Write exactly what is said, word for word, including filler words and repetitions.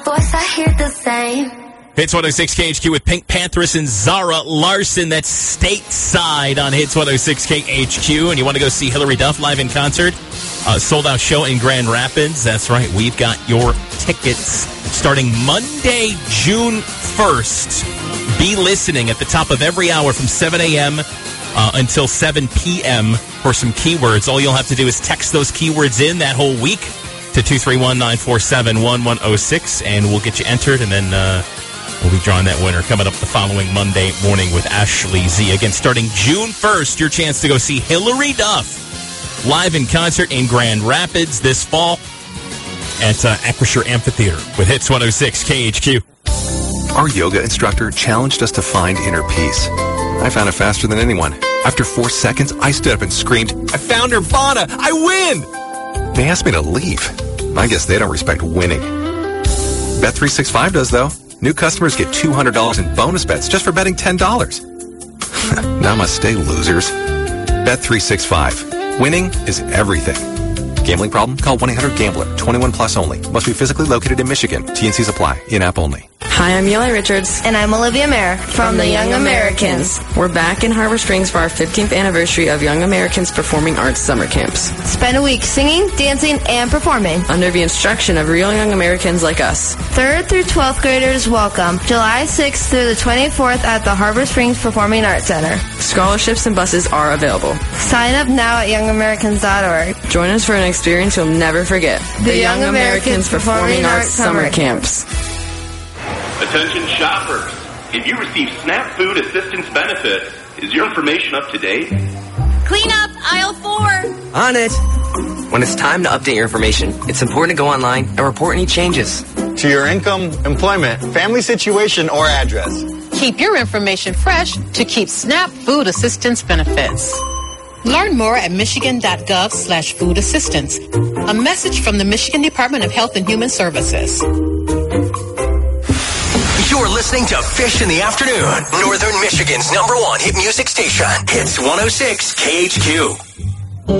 Voice, I hear the same. Hits one oh six K H Q with Pink Panthers and Zara Larson. That's stateside on Hits one oh six K H Q. And you want to go see Hillary Duff live in concert? Uh, sold-out show in Grand Rapids. That's right. We've got your tickets starting Monday, June first. Be listening at the top of every hour from seven a.m. Uh, until seven p.m. for some keywords. All you'll have to do is text those keywords in that whole week to two three one, nine four seven, one one oh six, and we'll get you entered, and then uh, we'll be drawing that winner coming up the following Monday morning with Ashley Z. Again, starting June first, your chance to go see Hillary Duff live in concert in Grand Rapids this fall at uh, Acrisure Amphitheater with Hits one oh six K H Q. Our yoga instructor challenged us to find inner peace. I found it faster than anyone. After four seconds, I stood up and screamed, "I found Nirvana! I win!" They asked me to leave. I guess they don't respect winning. Bet three sixty-five does, though. New customers get two hundred dollars in bonus bets just for betting ten dollars. Namaste, losers. Bet three sixty-five. Winning is everything. Gambling problem? Call one eight hundred gambler. twenty-one plus only. Must be physically located in Michigan. T N Cs apply. In-app only. Hi, I'm Eli Richards. And I'm Olivia Mayer from, from the, the Young, Young Americans. Americans. We're back in Harbor Springs for our fifteenth anniversary of Young Americans Performing Arts Summer Camps. Spend a week singing, dancing, and performing under the instruction of real Young Americans like us. Third through twelfth graders welcome. July sixth through the twenty-fourth at the Harbor Springs Performing Arts Center. Scholarships and buses are available. Sign up now at young americans dot org. Join us for an experience you'll never forget. The, the Young, Young Americans, Americans Performing Arts Summer Camps. Attention shoppers. If you receive SNAP Food Assistance benefits, is your information up to date? Clean up aisle four. On it. When it's time to update your information, it's important to go online and report any changes. To your income, employment, family situation, or address. Keep your information fresh to keep SNAP Food Assistance benefits. Learn more at michigan.gov slash food assistance. A message from the Michigan Department of Health and Human Services. You're listening to Fish in the Afternoon, Northern Michigan's number one hit music station. Hits one oh six K H Q.